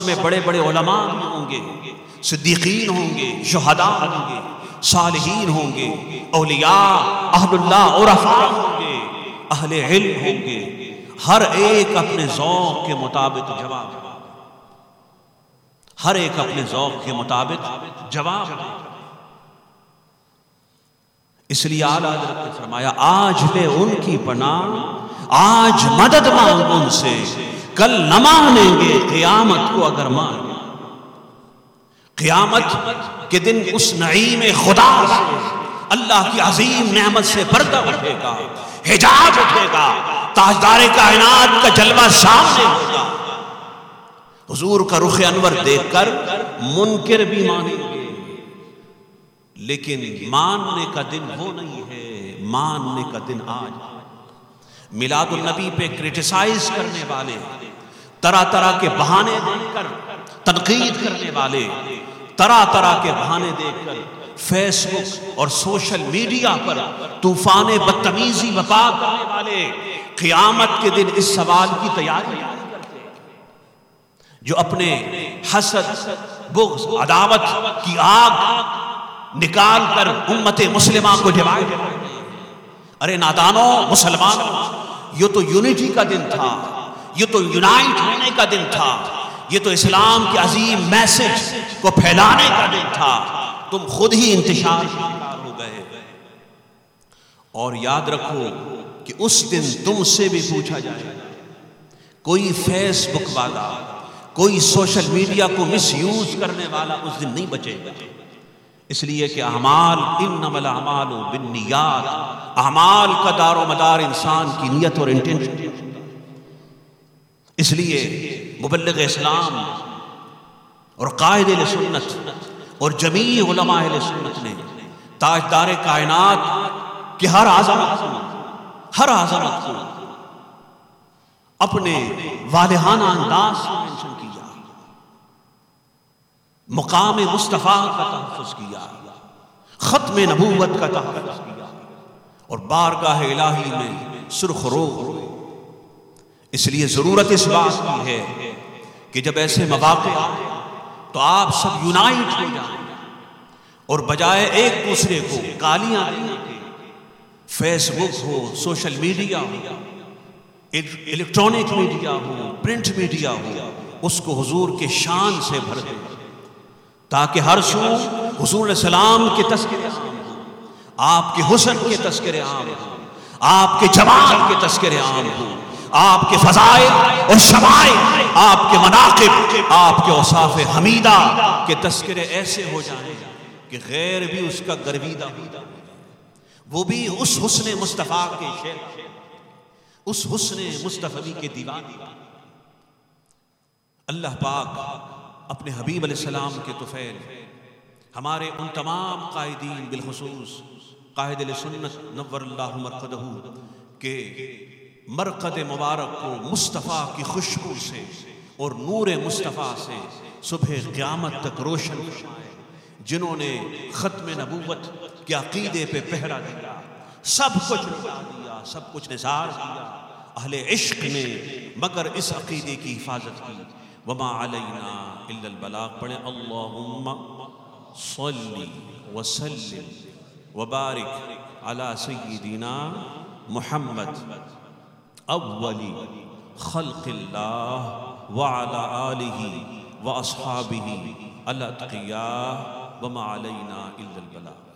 میں بڑے بڑے علماء بھی ہوں گے، صدیقین ہوں گے، شہداء ہوں گے، صالحین ہوں گے، اولیاء، اہل اللہ، عرفاء ہوں گے، اہل علم ہوں گے، ہر ایک اپنے ذوق کے مطابق جواب، ہر ایک اپنے ذوق کے مطابق جواب۔ اس لیے اعلیٰ حضرت نے فرمایا آج لے ان کی پناہ، آج مدد مانگ ان سے، کل نہ مانیں گے قیامت کو اگر مان۔ قیامت کے دن اس نعیم خدا سے، اللہ کی عظیم نعمت سے پردہ اٹھے گا، حجاب اٹھے گا، تاجدار کائنات کا جلوہ سامنے ہوگا۔ حضور کا رخ انور دیکھ کر منکر بھی مانیں گے، لیکن ماننے کا دن وہ نہیں ہے، ماننے کا دن آج۔ میلاد النبی پہ کرٹیسائز کرنے والے، طرح طرح کے بہانے دیکھ کر تنقید کرنے والے، طرح طرح کے بہانے دیکھ کر فیس بک اور سوشل میڈیا پر طوفان بدتمیزی وپا کرنے والے، قیامت کے دن اس سوال کی تیاری نہیں کرتے۔ جو اپنے حسد، بغض، عداوت کی آگ نکال کر امت مسلمہ کو ڈیوائیڈ کرتے ہیں۔ ارے نادانوں، مسلمانوں، یہ تو یونٹی کا دن تھا، یہ تو یونائٹ ہونے کا دن تھا، یہ تو اسلام کے عظیم میسج کو پھیلانے کا دن تھا، تم خود ہی انتشار کا شکار ہو گئے۔ اور یاد رکھو کہ اس دن تم سے بھی پوچھا جائے گا۔ کوئی فیس بک والا، کوئی سوشل میڈیا کو مس یوز کرنے والا اس دن نہیں بچے گا، اس لیے کہ اعمال، انما الاعمال بالنیات، اعمال کا دار و مدار انسان کی نیت اور انٹینشن۔ اس لیے مبلغ اسلام اور قائد اہل سنت اور جمیع علماء اہل سنت نے تاجدار کائنات کی ہر عظمت کو اپنے والہانہ انداز سے مینشن کیا، مقام مصطفیٰ کا تحفظ کیا، ختم نبوت کا تحفظ کیا، اور بارگاہ الہی میں سرخ رو ہوئے۔ اس لیے ضرورت اس بات کی ہے کہ جب ایسے مواقع آئے تو آپ سب یونائٹ ہو جائیں، اور بجائے ایک دوسرے کو گالیاں دینے کے، فیس بک ہو، سوشل میڈیا ہو، الیکٹرانک میڈیا ہو، پرنٹ میڈیا ہو، اس کو حضور کے شان سے بھر دیں، تاکہ ہر سو حضور علیہ السلام کے تذکرے عام ہو، آپ کے حسن کے تذکرے عام ہو، آپ کے جمال کے تذکرے عام ہو، آپ کے فضائل اور شمائل، آپ کے مناقب، آپ کے اوصاف حمیدہ کے تذکرے ایسے ہو جائیں کہ غیر بھی اس کا گرویدہ ہو جائے، وہ بھی اس حسن مصطفیٰ کے شیر، اس حسن مصطفی کے دیوانے۔ اللہ پاک اپنے حبیب علیہ السلام کے طفیل ہمارے ان تمام قائدین، بالخصوص قائد اہل سنت نور اللہ مرقدہ کے مرقد مبارک کو مصطفیٰ کی خوشبو سے اور نور مصطفیٰ سے صبح قیامت تک روشن فرمائے۔ جنہوں نے ختم نبوت کے عقیدے پہ پہرا دیا، سب کچھ لٹا دیا، سب کچھ نثار کیا، اہل عشق نے مگر اس عقیدے کی حفاظت کی۔ وما علینا الا البلاغ۔ پڑھیں اللہم صلی وسلم وبارک علی سیدنا محمد اولی خلق اللہ وعلی آلہ واصحابہ الاتقیاء وما علینا الا البلاغ۔